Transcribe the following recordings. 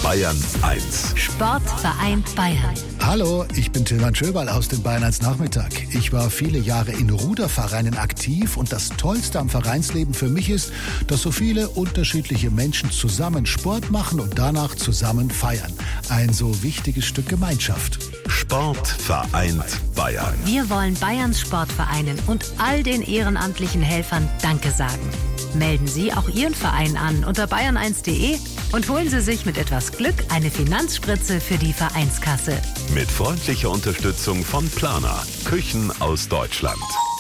Bayern 1. Sportverein Bayern. Hallo, ich bin Tilman Schöberl aus dem Bayern 1 Nachmittag. Ich war viele Jahre in Rudervereinen aktiv und das Tollste am Vereinsleben für mich ist, dass so viele unterschiedliche Menschen zusammen Sport machen und danach zusammen feiern. Ein so wichtiges Stück Gemeinschaft. Sport vereint Bayern. Wir wollen Bayerns Sportvereinen und all den ehrenamtlichen Helfern Danke sagen. Melden Sie auch Ihren Verein an unter bayern1.de und holen Sie sich mit etwas Glück eine Finanzspritze für die Vereinskasse. Mit freundlicher Unterstützung von Plana, Küchen aus Deutschland.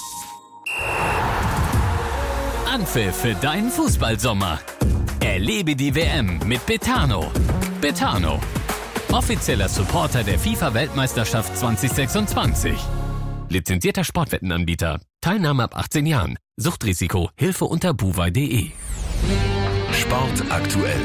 Anpfiff für deinen Fußballsommer. Erlebe die WM mit Betano. Betano, offizieller Supporter der FIFA-Weltmeisterschaft 2026. Lizenzierter Sportwettenanbieter. Teilnahme ab 18 Jahren. Suchtrisiko. Hilfe unter buwei.de. Sport aktuell.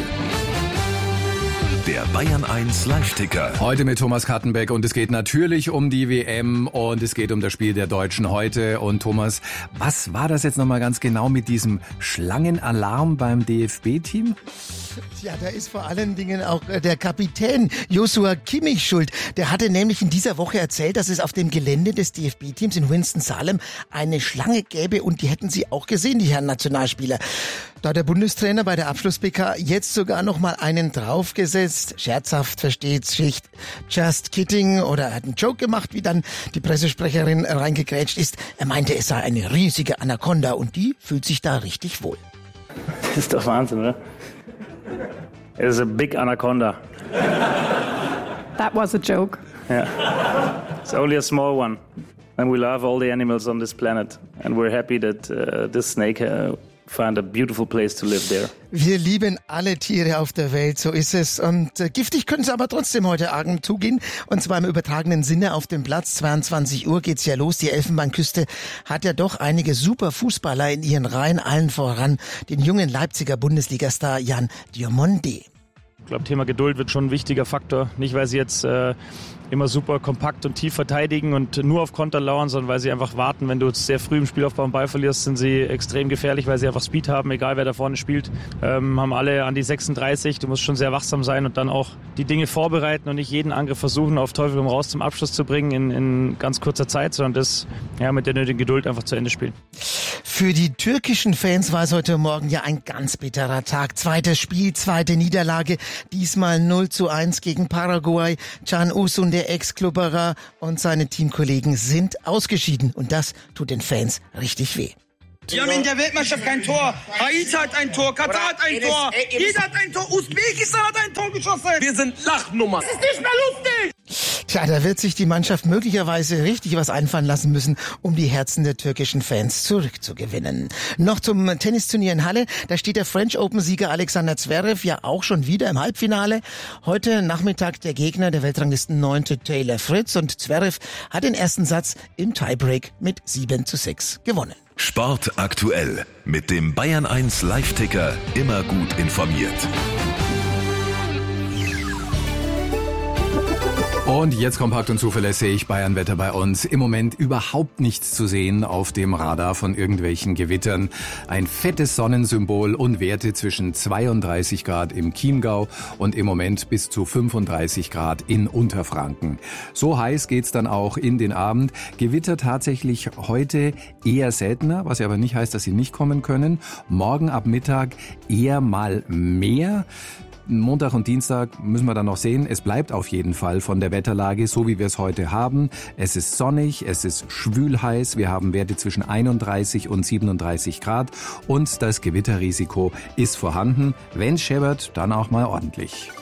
Der Bayern 1 Live-Ticker. Heute mit Thomas Kattenbeck und es geht natürlich um die WM und es geht um das Spiel der Deutschen heute. Und Thomas, was war das jetzt nochmal ganz genau mit diesem Schlangenalarm beim DFB-Team? Ja, da ist vor allen Dingen auch der Kapitän Joshua Kimmich schuld. Der hatte nämlich in dieser Woche erzählt, dass es auf dem Gelände des DFB-Teams in Winston-Salem eine Schlange gäbe und die hätten sie auch gesehen, die Herren Nationalspieler. Da hat der Bundestrainer bei der Abschluss-PK jetzt sogar noch mal einen draufgesetzt. Scherzhaft versteht's Schicht. Just kidding. Oder er hat einen Joke gemacht, wie dann die Pressesprecherin reingegrätscht ist. Er meinte, es sei eine riesige Anaconda und die fühlt sich da richtig wohl. Das ist doch Wahnsinn, oder? It is a big anaconda. That was a joke. Yeah. It's only a small one. And we love all the animals on this planet. And we're happy that this snake find a beautiful place to live there. Wir lieben alle Tiere auf der Welt, so ist es. Und giftig können sie aber trotzdem heute Abend zugehen. Und zwar im übertragenen Sinne auf dem Platz. 22 Uhr geht's ja los. Die Elfenbeinküste hat ja doch einige super Fußballer in ihren Reihen, allen voran den jungen Leipziger Bundesligastar Jan Diomande. Ich glaube, Thema Geduld wird schon ein wichtiger Faktor. Nicht, weil sie jetzt immer super kompakt und tief verteidigen und nur auf Konter lauern, sondern weil sie einfach warten. Wenn du sehr früh im Spielaufbau einen Ball verlierst, sind sie extrem gefährlich, weil sie einfach Speed haben, egal wer da vorne spielt. Haben alle an die 36. Du musst schon sehr wachsam sein und dann auch die Dinge vorbereiten und nicht jeden Angriff versuchen, auf Teufel komm raus zum Abschluss zu bringen in ganz kurzer Zeit, sondern das mit der nötigen Geduld einfach zu Ende spielen. Für die türkischen Fans war es heute Morgen ja ein ganz bitterer Tag. Zweites Spiel, zweite Niederlage. Diesmal 0:1 gegen Paraguay. Can Uzun, der Ex-Klubberer und seine Teamkollegen sind ausgeschieden. Und das tut den Fans richtig weh. Wir haben in der Weltmeisterschaft kein Tor. Haiti hat ein Tor, Katar hat ein Tor, jeder hat ein Tor, Usbekistan hat ein Tor geschossen. Wir sind Lachnummer. Das ist nicht mehr lustig. Tja, da wird sich die Mannschaft möglicherweise richtig was einfallen lassen müssen, um die Herzen der türkischen Fans zurückzugewinnen. Noch zum Tennisturnier in Halle. Da steht der French Open-Sieger Alexander Zverev ja auch schon wieder im Halbfinale. Heute Nachmittag der Gegner, der Weltranglisten 9. Taylor Fritz. Und Zverev hat den ersten Satz im Tiebreak mit 7:6 gewonnen. Sport aktuell. Mit dem Bayern 1 Live-Ticker immer gut informiert. Und jetzt kompakt und zuverlässig Bayern-Wetter bei uns. Im Moment überhaupt nichts zu sehen auf dem Radar von irgendwelchen Gewittern. Ein fettes Sonnensymbol und Werte zwischen 32 Grad im Chiemgau und im Moment bis zu 35 Grad in Unterfranken. So heiß geht's dann auch in den Abend. Gewitter tatsächlich heute eher seltener, was ja aber nicht heißt, dass sie nicht kommen können. Morgen ab Mittag eher mal mehr. Montag und Dienstag müssen wir dann noch sehen. Es bleibt auf jeden Fall von der Wetterlage so, wie wir es heute haben. Es ist sonnig, es ist schwül heiß. Wir haben Werte zwischen 31 und 37 Grad und das Gewitterrisiko ist vorhanden. Wenn es scheppert, dann auch mal ordentlich.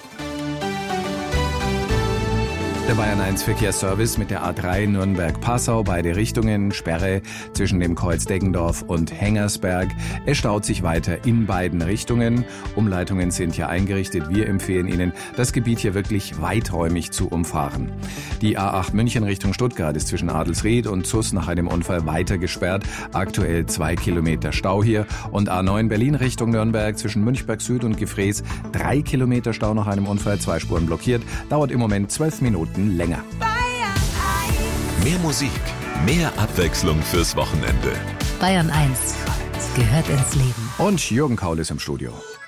Der Bayern 1 Verkehrsservice mit der A3 Nürnberg-Passau, beide Richtungen, Sperre zwischen dem Kreuz Deggendorf und Hengersberg. Es staut sich weiter in beiden Richtungen. Umleitungen sind hier eingerichtet. Wir empfehlen Ihnen, das Gebiet hier wirklich weiträumig zu umfahren. Die A8 München Richtung Stuttgart ist zwischen Adelsried und Zuss nach einem Unfall weiter gesperrt. Aktuell 2 Kilometer Stau hier. Und A9 Berlin Richtung Nürnberg zwischen Münchberg Süd und Gefrees 3 Kilometer Stau nach einem Unfall, 2 Spuren blockiert. Dauert im Moment 12 Minuten länger. Mehr Musik, mehr Abwechslung fürs Wochenende. Bayern 1 gehört ins Leben. Und Jürgen Kaul ist im Studio.